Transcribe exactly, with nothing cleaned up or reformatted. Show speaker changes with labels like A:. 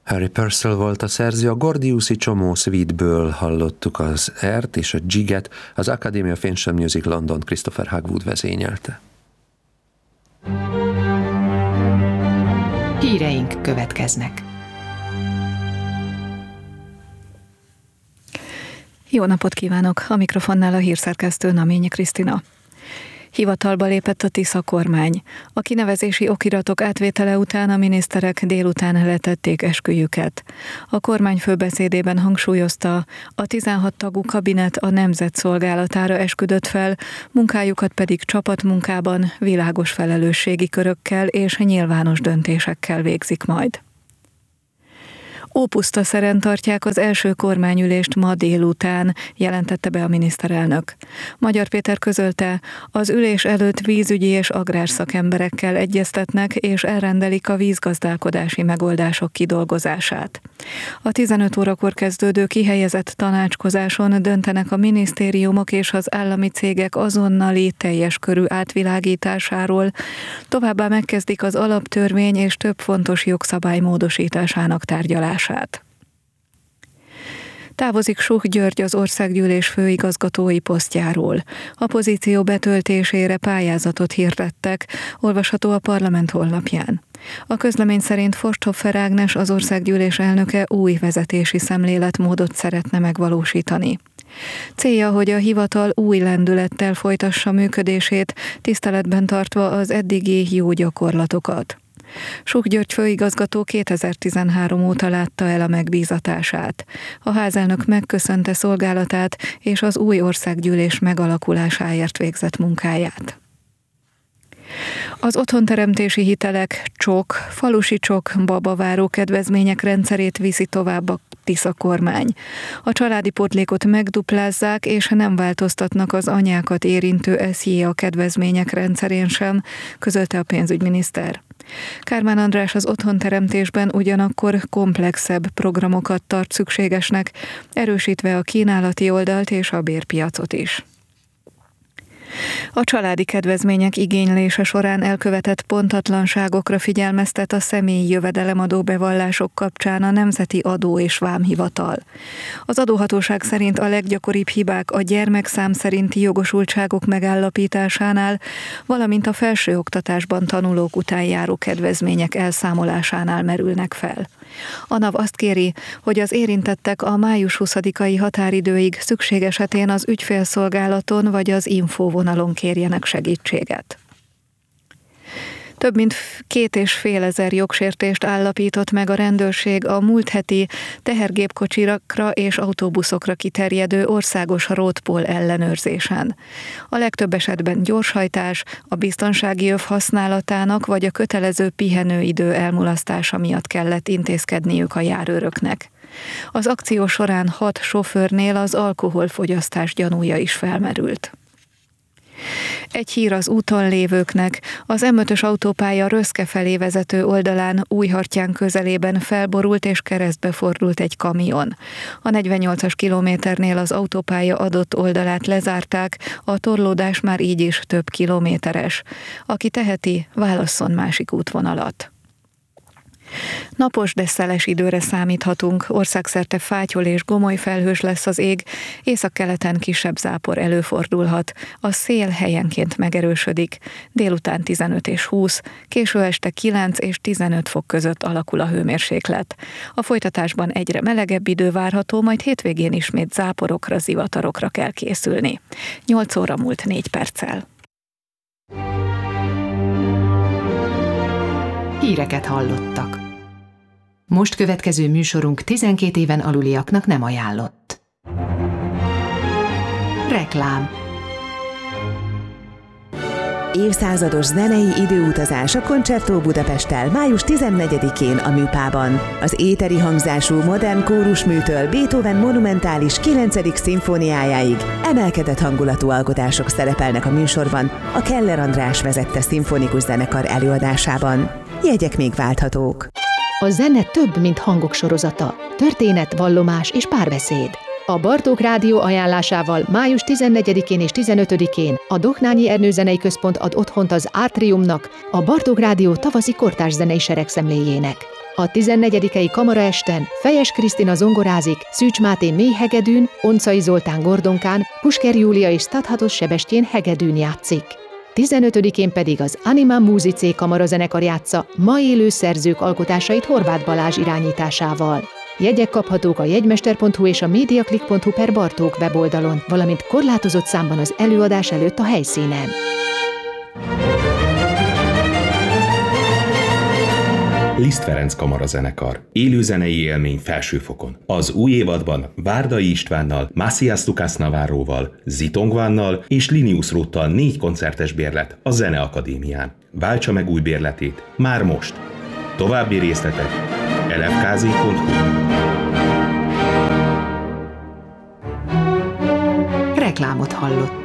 A: Harry Purcell volt a szerző, a Gordiuszi csomó Sweetből hallottuk az Ert és a Jiget, az Academy of Ancient Music London Christopher Hogwood vezényelte.
B: Híreink következnek.
C: Jó napot kívánok! A mikrofonnál a hírszerkesztő Naményi Krisztina. Hivatalba lépett a Tisza kormány. A kinevezési okiratok átvétele után a miniszterek délután letették esküjüket. A kormány főbeszédében hangsúlyozta, a tizenhat tagú kabinet a nemzet szolgálatára esküdött fel, munkájukat pedig csapatmunkában, világos felelősségi körökkel és nyilvános döntésekkel végzik majd. Ópusztaszeren tartják az első kormányülést ma délután, jelentette be a miniszterelnök. Magyar Péter közölte, az ülés előtt vízügyi és agrárszakemberekkel egyeztetnek és elrendelik a vízgazdálkodási megoldások kidolgozását. A tizenöt órakor kezdődő kihelyezett tanácskozáson döntenek a minisztériumok és az állami cégek azonnali teljes körű átvilágításáról, továbbá megkezdik az alaptörvény és több fontos jogszabály módosításának tárgyalását. Távozik Suh György az Országgyűlés főigazgatói posztjáról. A pozíció betöltésére pályázatot hirdettek, olvasható a Parlament honlapján. A közlemény szerint Forsthoffer Ágnes, az Országgyűlés elnöke új vezetési szemléletmódot szeretne megvalósítani. Célja, hogy a hivatal új lendülettel folytassa működését, tiszteletben tartva az eddigi jó gyakorlatokat. Suh György főigazgató kétezer-tizenhárom óta látta el a megbízatását. A házelnök megköszönte szolgálatát és az új országgyűlés megalakulásáért végzett munkáját. Az otthonteremtési hitelek csok, falusi csok, babaváró kedvezmények rendszerét viszi tovább a Tisza kormány. A családi pótlékot megduplázzák, és nem változtatnak az anyákat érintő es jé á kedvezmények rendszerén sem, közölte a pénzügyminiszter. Kármán András az otthonteremtésben ugyanakkor komplexebb programokat tart szükségesnek, erősítve a kínálati oldalt és a bérpiacot is. A családi kedvezmények igénylése során elkövetett pontatlanságokra figyelmeztet a személyi jövedelemadó bevallások kapcsán a Nemzeti Adó és Vámhivatal. Az adóhatóság szerint a leggyakoribb hibák a gyermekszám szerinti jogosultságok megállapításánál, valamint a felsőoktatásban tanulók után járó kedvezmények elszámolásánál merülnek fel. A NAV azt kéri, hogy az érintettek a május huszadikai határidőig szükség esetén az ügyfélszolgálaton vagy az infóvonalon kérjenek segítséget. Több mint két és fél ezer jogsértést állapított meg a rendőrség a múlt heti tehergépkocsirakra és autóbuszokra kiterjedő országos roadpoll ellenőrzésen. A legtöbb esetben gyorshajtás, a biztonsági öv használatának vagy a kötelező pihenőidő elmulasztása miatt kellett intézkedniük a járőröknek. Az akció során hat sofőrnél az alkoholfogyasztás gyanúja is felmerült. Egy hír az úton lévőknek, az em ötös autópálya Röszke felé vezető oldalán Újhartyán közelében felborult és keresztbe fordult egy kamion. A negyvennyolcas kilométernél az autópálya adott oldalát lezárták, a torlódás már így is több kilométeres. Aki teheti, válasszon másik útvonalat. Napos, de szeles időre számíthatunk, országszerte fátyol és gomoly felhős lesz az ég, északkeleten kisebb zápor előfordulhat, a szél helyenként megerősödik, délután tizenöt és húsz, késő este kilenc és tizenöt fok között alakul a hőmérséklet. A folytatásban egyre melegebb idő várható, majd hétvégén ismét záporokra, zivatarokra kell készülni. nyolc óra múlt négy perccel.
B: Híreket hallottak. Most következő műsorunk tizenkét éven aluliaknak nem ajánlott. Reklám.
D: Évszázados zenei időutazás a Concerto Budapesttel május tizennegyedikén a Műpában. Az éteri hangzású modern kórusműtől Beethoven monumentális kilencedik szimfóniájáig emelkedett hangulatú alkotások szerepelnek a műsorban a Keller András vezette szimfonikus zenekar előadásában. Jegyek még válthatók.
E: A zene több, mint hangok sorozata. Történet, vallomás és párbeszéd. A Bartók Rádió ajánlásával május tizennegyedikén és tizenötödikén a Dohnányi Ernő Zenei Központ ad otthont az Átriumnak, a Bartók Rádió tavaszi kortárs zenei seregszemléjének. A tizennegyedikei kamaraesten Fejes Krisztina zongorázik, Szűcs Máté mélyhegedűn, Oncai Zoltán gordonkán, Pusker Júlia és Stadhatos Sebestyén hegedűn játszik. tizenötödikén pedig az Anima Musicae kamarazenekar játsza ma élő szerzők alkotásait Horváth Balázs irányításával. Jegyek kaphatók a jegymester pont hu és a mediaclick pont hu per Bartók weboldalon, valamint korlátozott számban az előadás előtt a helyszínen.
F: Liszt Ferenc kamarazenekar. Élőzenei élmény felsőfokon. Az új évadban Várdai Istvánnal, Macias Lucas Navarróval, Zitongvánnal és Linius Rottal négy koncertes bérlet a Zeneakadémián. Váltsa meg új bérletét már most! További részletek elefkázi pont hu.
B: Reklámot hallott.